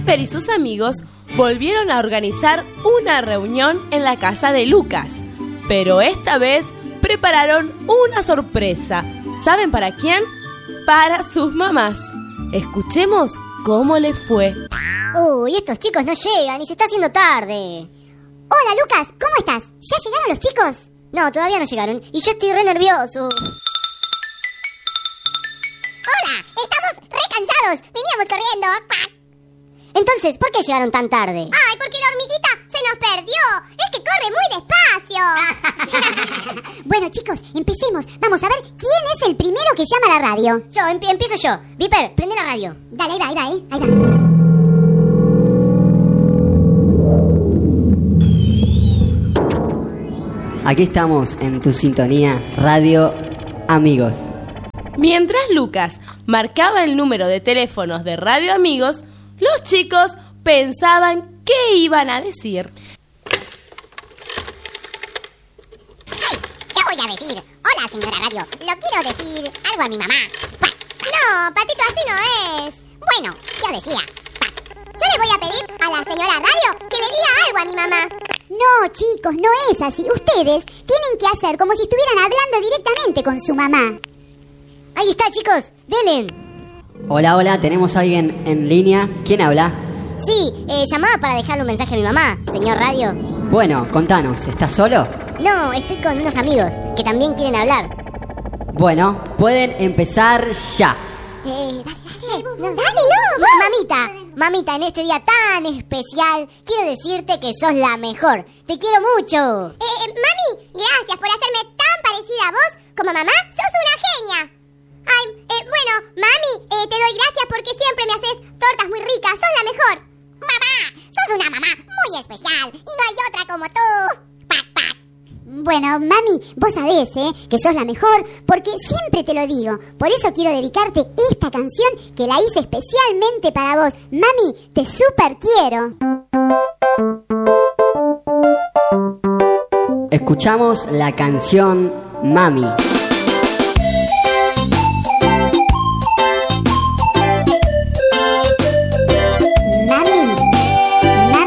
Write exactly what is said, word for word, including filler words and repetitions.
Viper y sus amigos volvieron a organizar una reunión en la casa de Lucas, pero esta vez prepararon una sorpresa. ¿Saben para quién? Para sus mamás. Escuchemos cómo les fue. Uy, estos chicos no llegan y se está haciendo tarde. Hola, Lucas, ¿cómo estás? ¿Ya llegaron los chicos? No, todavía no llegaron y yo estoy re nervioso. Hola, estamos re cansados. Veníamos corriendo. Entonces, ¿por qué llegaron tan tarde? Ay, porque la hormiguita se nos perdió. Es que corre muy despacio. Bueno, chicos, empecemos. Vamos a ver quién es el primero que llama a la radio. Yo, emp- empiezo yo. Viper, prende la radio. Dale, ahí va, ahí va, ¿eh? Ahí va. Aquí estamos en tu sintonía Radio Amigos. Mientras Lucas marcaba el número de teléfonos de Radio Amigos, los chicos pensaban qué iban a decir. ¿Qué voy a decir? Hola, señora Radio. Lo quiero decir algo a mi mamá. No, Patito, así no es. Bueno, yo decía, yo le voy a pedir a la señora Radio que le diga algo a mi mamá. No, chicos, no es así. Ustedes tienen que hacer como si estuvieran hablando directamente con su mamá. Ahí está, chicos. Denle. Hola, hola, ¿tenemos a alguien en línea? ¿Quién habla? Sí, eh, llamaba para dejarle un mensaje a mi mamá, señor Radio. Bueno, contanos, ¿estás solo? No, estoy con unos amigos que también quieren hablar. Bueno, pueden empezar ya. Eh, dale, dale, no, no, dale, no, Ma- mamita, mamita, en este día tan especial, quiero decirte que sos la mejor. Te quiero mucho. Eh, eh, mami, gracias por hacerme tan parecida a vos como mamá. Sos una genia. Ay, eh, bueno, mami, eh, te doy gracias porque siempre me haces tortas muy ricas. Sos la mejor. Mamá, sos una mamá muy especial y no hay otra como tú. Pac, pac. Bueno, mami, vos sabés, ¿eh? que sos la mejor porque siempre te lo digo. Por eso quiero dedicarte esta canción que la hice especialmente para vos. Mami, te súper quiero. Escuchamos la canción Mami.